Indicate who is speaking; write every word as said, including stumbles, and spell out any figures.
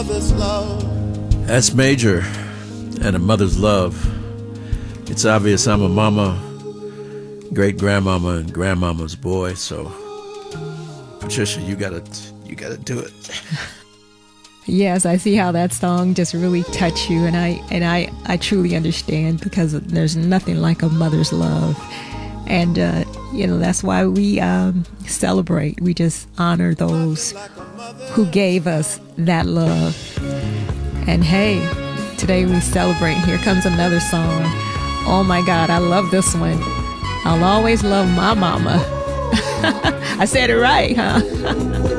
Speaker 1: That's Major and A Mother's Love. It's obvious I'm a mama, great-grandmama, and grandmama's boy, so Patricia, you gotta, you gotta do it.
Speaker 2: Yes, I see how that song just really touched you, and I and I, I truly understand, because there's nothing like a mother's love. And, uh, you know, that's why we um, celebrate. We just honor those who gave us that love. And hey, today we celebrate. Here comes another song. Oh my God, I love this one. I'll always love my mama. I said it right, huh?